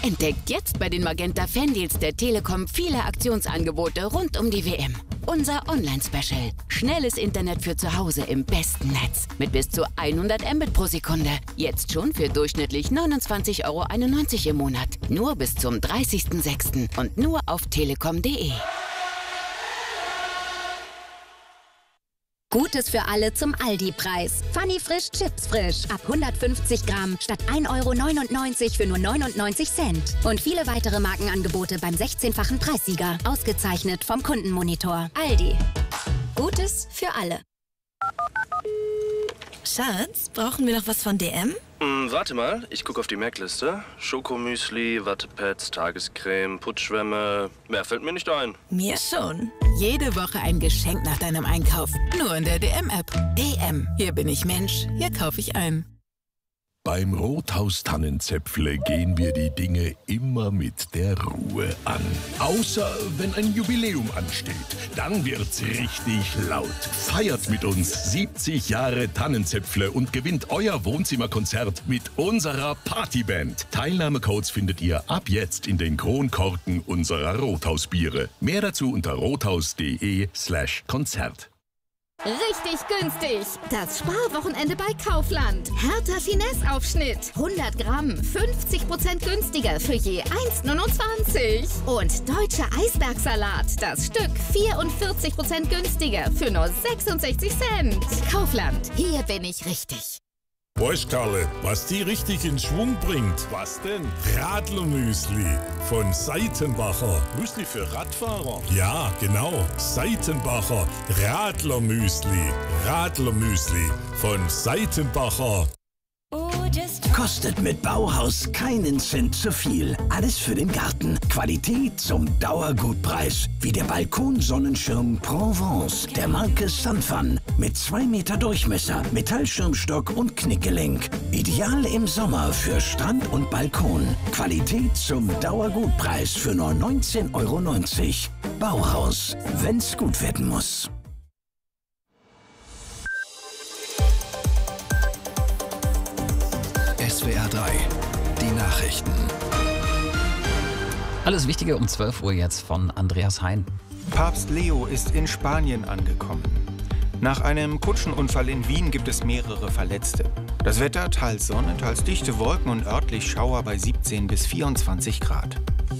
Entdeckt jetzt bei den Magenta Fandeals der Telekom viele Aktionsangebote rund um die WM. Unser Online-Special. Schnelles Internet für zu Hause im besten Netz. Mit bis zu 100 Mbit pro Sekunde. Jetzt schon für durchschnittlich 29,91 € im Monat. Nur bis zum 30.06. und nur auf telekom.de. Gutes für alle zum Aldi-Preis. Funny Frisch Chips frisch. Ab 150 Gramm statt 1,99 € für nur 99 Cent. Und viele weitere Markenangebote beim 16-fachen Preissieger. Ausgezeichnet vom Kundenmonitor. Aldi. Gutes für alle. Schatz, brauchen wir noch was von DM? Warte mal, ich gucke auf die Merkliste. Schokomüsli, Wattepads, Tagescreme, Putzschwämme. Mehr fällt mir nicht ein. Mir schon. Jede Woche ein Geschenk nach deinem Einkauf. Nur in der DM-App. DM. Hier bin ich Mensch. Hier kaufe ich ein. Beim Rothaus Tannenzäpfle gehen wir die Dinge immer mit der Ruhe an. Außer wenn ein Jubiläum ansteht. Dann wird's richtig laut. Feiert mit uns 70 Jahre Tannenzäpfle und gewinnt euer Wohnzimmerkonzert mit unserer Partyband. Teilnahmecodes findet ihr ab jetzt in den Kronkorken unserer Rothausbiere. Mehr dazu unter rothaus.de/Konzert. Richtig günstig. Das Sparwochenende bei Kaufland. Hertha Finesse-Aufschnitt. 100 Gramm. 50% günstiger für je 1,29 €. Und deutscher Eisbergsalat. Das Stück 44% günstiger für nur 66 Cent. Kaufland. Hier bin ich richtig. Weißt Karle, was die richtig in Schwung bringt? Was denn? Radlermüsli von Seitenbacher. Müsli für Radfahrer? Ja, genau. Seitenbacher Radlermüsli. Radlermüsli von Seitenbacher. Kostet mit Bauhaus keinen Cent zu viel. Alles für den Garten. Qualität zum Dauergutpreis. Wie der Balkonsonnenschirm Provence der Marke Sunfun. Mit 2 Meter Durchmesser, Metallschirmstock und Knickgelenk. Ideal im Sommer für Strand und Balkon. Qualität zum Dauergutpreis für nur 19,90 € Bauhaus, wenn's gut werden muss. SWR 3, die Nachrichten. Alles Wichtige um 12 Uhr jetzt von Andreas Hein. Papst Leo ist in Spanien angekommen. Nach einem Kutschenunfall in Wien gibt es mehrere Verletzte. Das Wetter teils Sonne, teils dichte Wolken und örtlich Schauer bei 17 bis 24 Grad.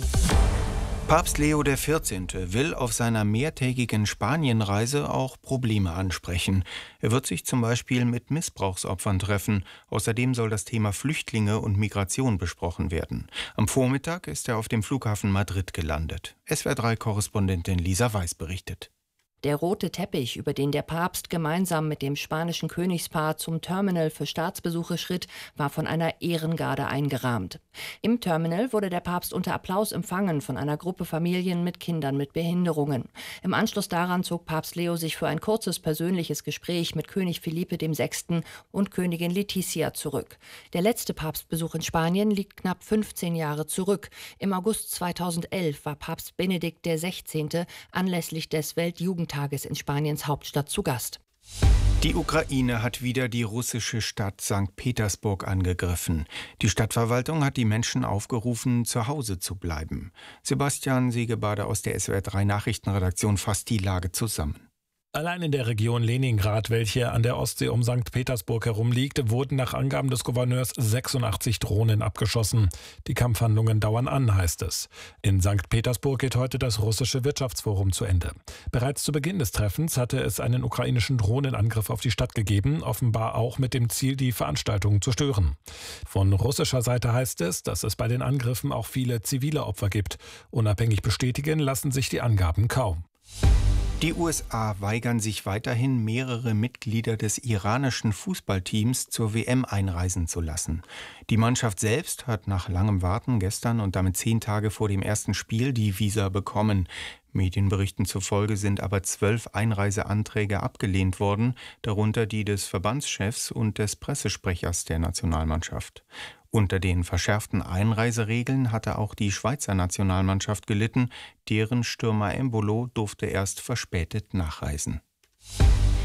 Papst Leo XIV. Will auf seiner mehrtägigen Spanienreise auch Probleme ansprechen. Er wird sich zum Beispiel mit Missbrauchsopfern treffen. Außerdem soll das Thema Flüchtlinge und Migration besprochen werden. Am Vormittag ist er auf dem Flughafen Madrid gelandet. SWR3-Korrespondentin Lisa Weiß berichtet. Der rote Teppich, über den der Papst gemeinsam mit dem spanischen Königspaar zum Terminal für Staatsbesuche schritt, war von einer Ehrengarde eingerahmt. Im Terminal wurde der Papst unter Applaus empfangen von einer Gruppe Familien mit Kindern mit Behinderungen. Im Anschluss daran zog Papst Leo sich für ein kurzes persönliches Gespräch mit König Felipe VI. Und Königin Letizia zurück. Der letzte Papstbesuch in Spanien liegt knapp 15 Jahre zurück. Im August 2011 war Papst Benedikt XVI. Anlässlich des Weltjugendtages in Spaniens Hauptstadt zu Gast. Die Ukraine hat wieder die russische Stadt St. Petersburg angegriffen. Die Stadtverwaltung hat die Menschen aufgerufen, zu Hause zu bleiben. Sebastian Segebade aus der SWR3 Nachrichtenredaktion fasst die Lage zusammen. Allein in der Region Leningrad, welche an der Ostsee um St. Petersburg herumliegt, wurden nach Angaben des Gouverneurs 86 Drohnen abgeschossen. Die Kampfhandlungen dauern an, heißt es. In St. Petersburg geht heute das russische Wirtschaftsforum zu Ende. Bereits zu Beginn des Treffens hatte es einen ukrainischen Drohnenangriff auf die Stadt gegeben, offenbar auch mit dem Ziel, die Veranstaltung zu stören. Von russischer Seite heißt es, dass es bei den Angriffen auch viele zivile Opfer gibt. Unabhängig bestätigen lassen sich die Angaben kaum. Die USA weigern sich weiterhin, mehrere Mitglieder des iranischen Fußballteams zur WM einreisen zu lassen. Die Mannschaft selbst hat nach langem Warten gestern und damit 10 Tage vor dem ersten Spiel die Visa bekommen. Medienberichten zufolge sind aber 12 Einreiseanträge abgelehnt worden, darunter die des Verbandschefs und des Pressesprechers der Nationalmannschaft. Unter den verschärften Einreiseregeln hatte auch die Schweizer Nationalmannschaft gelitten, deren Stürmer Embolo durfte erst verspätet nachreisen.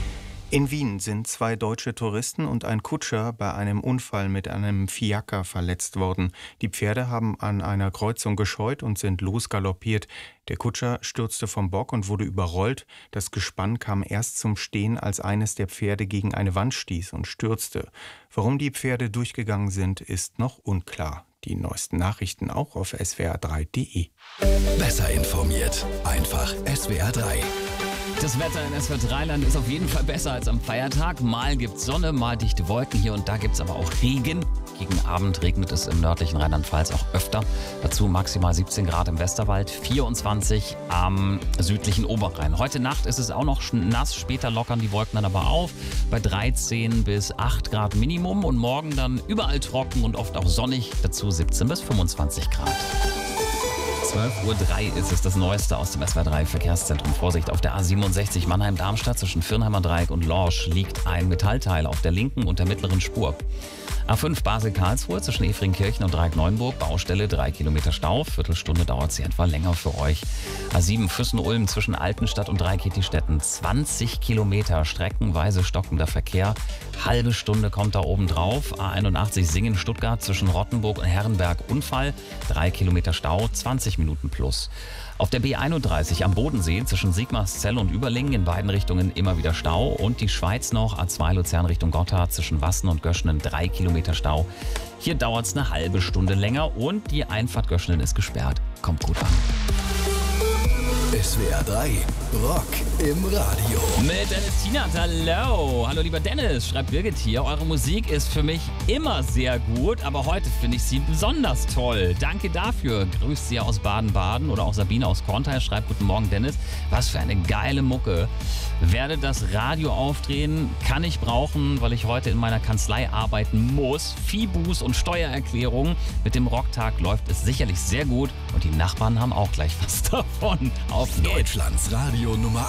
In Wien sind 2 deutsche Touristen und ein Kutscher bei einem Unfall mit einem Fiaker verletzt worden. Die Pferde haben an einer Kreuzung gescheut und sind losgaloppiert. Der Kutscher stürzte vom Bock und wurde überrollt. Das Gespann kam erst zum Stehen, als eines der Pferde gegen eine Wand stieß und stürzte. Warum die Pferde durchgegangen sind, ist noch unklar. Die neuesten Nachrichten auch auf swr3.de. Besser informiert. Einfach SWR3. Das Wetter in SWR3-Land ist auf jeden Fall besser als am Feiertag. Mal gibt's Sonne, mal dichte Wolken. Hier und da gibt's aber auch Regen. Gegen Abend regnet es im nördlichen Rheinland-Pfalz auch öfter. Dazu maximal 17 Grad im Westerwald, 24 am südlichen Oberrhein. Heute Nacht ist es auch noch nass, später lockern die Wolken dann aber auf. Bei 13 bis 8 Grad Minimum und morgen dann überall trocken und oft auch sonnig. Dazu 17 bis 25 Grad. 12:03 Uhr ist es, das Neueste aus dem SWR3 Verkehrszentrum. Vorsicht, auf der A67 Mannheim-Darmstadt zwischen Firnheimer Dreieck und Lorsch liegt ein Metallteil auf der linken und der mittleren Spur. A5 Basel-Karlsruhe zwischen Efringkirchen und Dreieck-Neuenburg, Baustelle, 3 Kilometer Stau, Viertelstunde dauert sie etwa länger für euch. A7 Füssen-Ulm zwischen Altenstadt und Dreieckettistetten, 20 Kilometer, streckenweise stockender Verkehr, halbe Stunde kommt da oben drauf. A81 Singen-Stuttgart zwischen Rottenburg und Herrenberg, Unfall, 3 Kilometer Stau, 20 Minuten plus. Auf der B31 am Bodensee zwischen Sigmarszell und Überlingen in beiden Richtungen immer wieder Stau. Und die Schweiz noch, A2 Luzern Richtung Gotthard zwischen Wassen und Göschenen 3 Kilometer Stau. Hier dauert es eine halbe Stunde länger und die Einfahrt Göschenen ist gesperrt. Kommt gut an. SWR3 Rock im Radio. Mit Dennis Tienert, hallo. Hallo lieber Dennis, schreibt Birgit hier. Eure Musik ist für mich immer sehr gut, aber heute finde ich sie besonders toll. Danke dafür. Grüßt sie aus Baden-Baden oder auch Sabine aus Korntal. Schreibt guten Morgen Dennis. Was für eine geile Mucke. Werde das Radio aufdrehen, kann ich brauchen, weil ich heute in meiner Kanzlei arbeiten muss. Fibus und Steuererklärungen. Mit dem Rocktag läuft es sicherlich sehr gut und die Nachbarn haben auch gleich was davon. Auf geht's. Deutschlands Radio Nummer